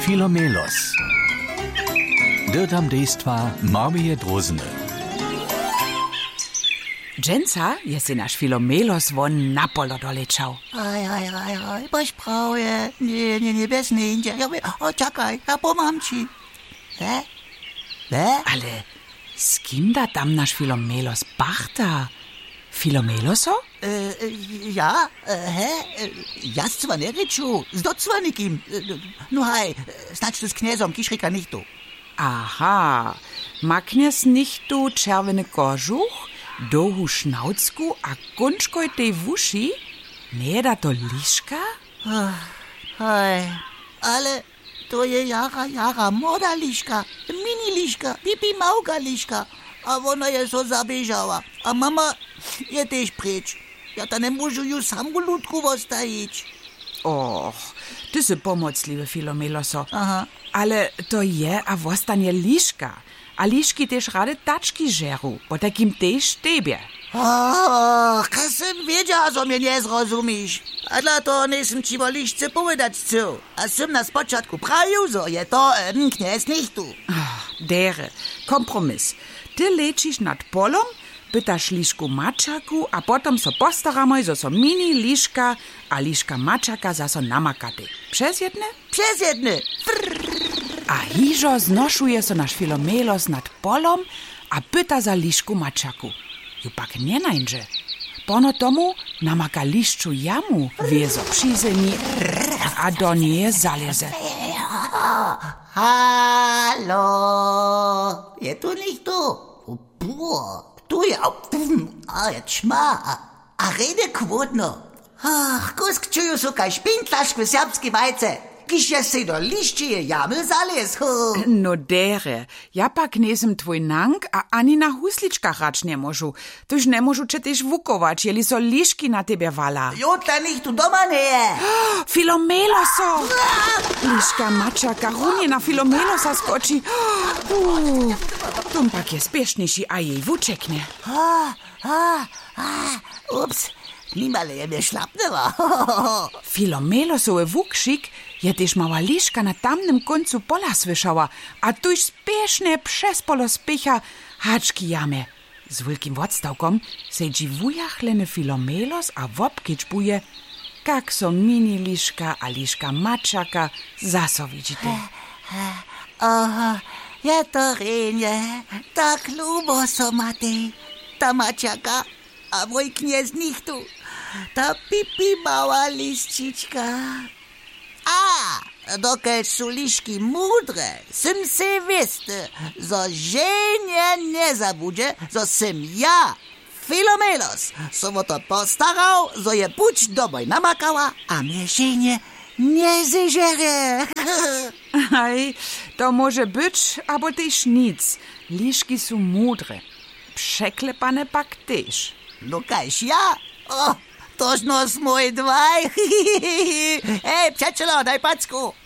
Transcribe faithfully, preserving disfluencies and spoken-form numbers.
Filomelos. Dirtam dejstva Marmije Drozene. Dżęca je si nasz Filomelos won na polo dolečał. Aj, aj, aj, aj, boś prawie. Nie, nie, nie, bez ninja. Ja mówię, o, czekaj, ja pomam ci. He? He? Ale z kim da tam nasz Filomelos bachta? Filomeloso? E, e, ja, e, he? E, ja z Cwaneryczu, z docwanikim. E, no hej, znać tu z kniezom, kiszrika nichtu. Aha, ma kniez nichtu czerwony kożuch, dohu šnaucku a kunčkoj tej wuši? Nie da to liška? Hej, ale to je jara, jara moda liška, mini liška, pipi małka liška. A ona je so zabieżała. A mama je też precz. Ja ta nie możu ju sam lutku postajić. Och, ty si pomocliwy, Filomeloso. Aha. Ale to je a vostanie liška. A liški też rade taczki żeru, bo takim też tebie. Och, kas sem wiedziała, że mnie nie zrozumiesz. A dla to nie sem ci lišce povedać co. A sem na spoczatku prawił, że je to jeden kniez nicht tu. Ach, dere, kompromis. Ty lečiš nad polom, pytaš lišku mačaku, a potom so postaramy, że so mini liška a liška mačaka zaso namakate. Przez jedne? Przez jedne. A hižo znošuje so naš Filomelos nad polom a pyta za lišku mačaku. Ju pak nie nańdže. Pono tomu namaka lišču jamu, wiezo přizemí a do niej zaleze. Halo, je tu nicht tu? Puh, tu je, a je čma, a rede kvotno. Ach, kusk čuju so kaj špintlaškve serbski vajce, kiž je se do liščije jamy zalez. No dere, ja pak nesem tvoj nank, a ani na husličkach rač ne možu. Tož ne možu četiš vukovač, jeli so liški na tebe vala. Jutla nicht tu doma ne je. Filomeloso! Liška mačaka runie na Filomelosa skoči. Uh, tom pak je spešniejszy, a jej vučekne. Ah, ah, ah, ups, nimale je mnie šlapnęła. Filomelosowy vuksik je też mała liška na tamnym końcu pola słyszała, a tuż spiesznie przez polo spycha haczki jamy. Z wielkim odstawkom sedzi wujachleny Filomelos a wopkiczbuje, jak so mini liška a liška mačaka zaso widzite. Aha, je to renie, tak lubo so matej, ta mačaka, a mój kniez nicht tu, ta pipi mała liściczka. A, dokud su liški mudre, sem se veste, zo ženje ne zabudzie, zo sem ja, Filomelos, so o to postarał, zo je puć domoj namakała, a mnie ženje nie zeżere. Aj, to może być, abo też nic. Liški su mudre. Przeklepane pak też. No kaž ja? O, toż nos mój dwaj. Hej, przeczelo, daj packu.